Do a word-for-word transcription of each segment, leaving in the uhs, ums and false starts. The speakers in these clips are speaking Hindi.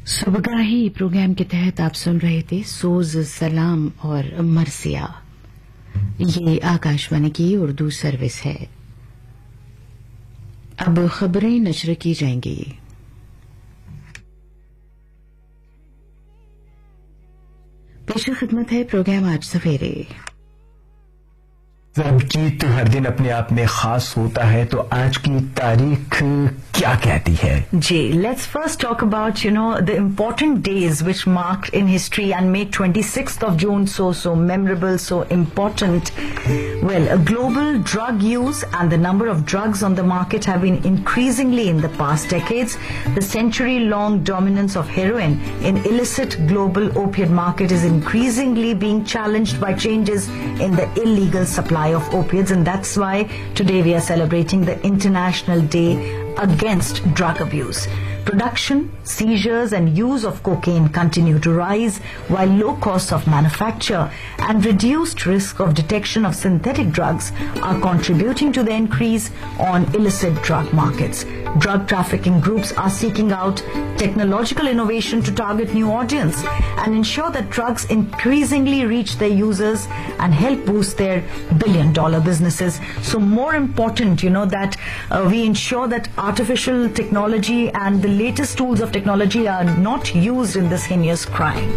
सुबगाही प्रोग्राम के तहत आप सुन रहे थे सोज, सलाम और मरसिया। ये आकाशवाणी की उर्दू सर्विस है। अब खबरें नशर की जाएंगी। पेश खिदमत है प्रोग्राम आज सवेरे। जब की तो हर दिन अपने आप में खास होता है, तो आज की तारीख क्या कहती है? जी, let's first talk about, you know, the important days which marked in history and make twenty-sixth of June so, so memorable, so important. Well, a global drug use and the number of drugs on the market have been increasingly in the past decades. The century-long dominance of heroin in illicit global opiate market is increasingly being challenged by changes in the illegal supply of opiates, and that's why today we are celebrating the International Day Against Drug Abuse. Production, seizures and use of cocaine continue to rise, while low costs of manufacture and reduced risk of detection of synthetic drugs are contributing to the increase on illicit drug markets. Drug trafficking groups are seeking out technological innovation to target new audience and ensure that drugs increasingly reach their users and help boost their billion dollar businesses. So more important, you know, that uh, we ensure that artificial technology and the latest tools of technology are not used in this heinous crime.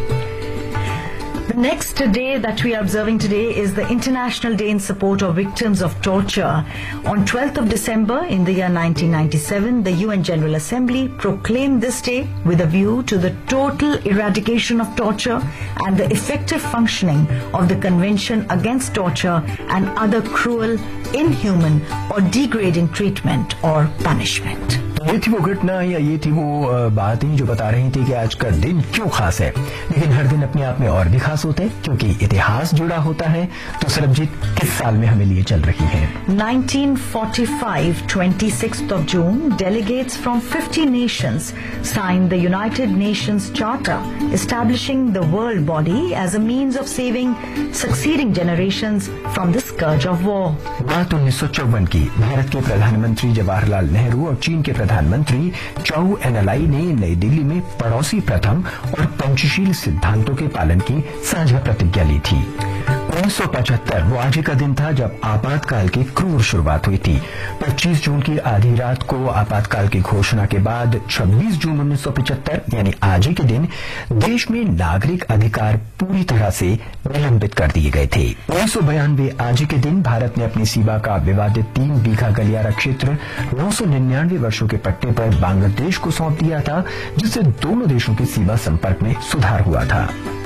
The next day that we are observing today is the International Day in support of victims of torture. On twelfth of December in the year nineteen ninety-seven, the U N General Assembly proclaimed this day with a view to the total eradication of torture and the effective functioning of the Convention Against Torture and other cruel, inhuman or degrading treatment or punishment. ये थी वो घटना या ये थी वो बातें जो बता रही थी कि आज का दिन क्यों खास है। लेकिन हर दिन अपने आप में और भी खास होते हैं क्योंकि इतिहास जुड़ा होता है। तो सरबजीत किस साल में हमें लिए चल रही है? nineteen forty-five, twenty-sixth of June, delegates from fifty nations signed the United Nations Charter, establishing the world body as a means of saving succeeding generations from the scourge of war. बात उन्नीस सौ चौवन की। भारत के प्रधानमंत्री जवाहरलाल नेहरू और चीन के प्रधानमंत्री चाउ एनलाई ने नई दिल्ली में पड़ोसी प्रथम और पंचशील सिद्धांतों के पालन की साझा प्रतिज्ञा ली थी। उन्नीस सौ पचहत्तर वो आज का दिन था जब आपातकाल की क्रूर शुरुआत हुई थी। पच्चीस जून की आधी रात को आपातकाल की घोषणा के बाद छब्बीस जून उन्नीस सौ पचहत्तर यानी आज ही के दिन देश में नागरिक अधिकार पूरी तरह से निलंबित कर दिए गए थे। उन्नीस सौ बयानवे आज ही के दिन भारत ने अपनी सीमा का विवादित तीन बीघा गलियारा क्षेत्र नौ सौ निन्यानवे वर्षों के पट्टे पर बांग्लादेश को सौंप दिया था, जिससे दोनों देशों के सीमा संपर्क में सुधार हुआ था।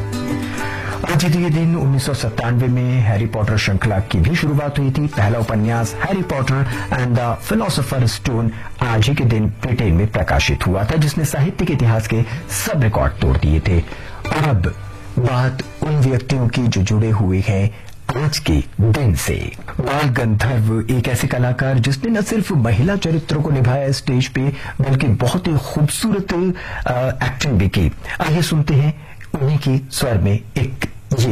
आज ही के दिन उन्नीस सौ सत्तानवे में हैरी पॉटर श्रृंखला की भी शुरुआत हुई थी। पहला उपन्यास Harry Potter and the philosopher stone आज ही के दिन ब्रिटेन में प्रकाशित हुआ था, जिसने साहित्य के इतिहास के सब रिकॉर्ड तोड़ दिए थे। और अब बात उन व्यक्तियों की जो जुड़े हुए हैं आज के दिन से। बाल गंधर्व एक ऐसे कलाकार जिसने न सिर्फ महिला चरित्रों को निभाया स्टेज पे, बल्कि बहुत ही खूबसूरत एक्टिंग भी की। आइए सुनते हैं उन्हीं की स्वर में एक